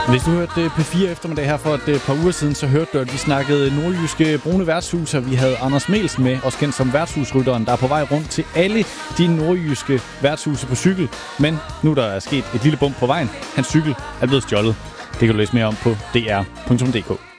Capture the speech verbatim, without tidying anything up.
Hvis du hørte P fire eftermiddag her for et par uger siden, så hørte du, at vi snakkede nordjyske brune værtshus, og vi havde Anders Melsen med, også kendt som værtshusrytteren, der er på vej rundt til alle de nordjyske værtshuse på cykel. Men nu der er sket et lille bump på vejen. Hans cykel er blevet stjålet. Det kan du læse mere om på d r punktum d k.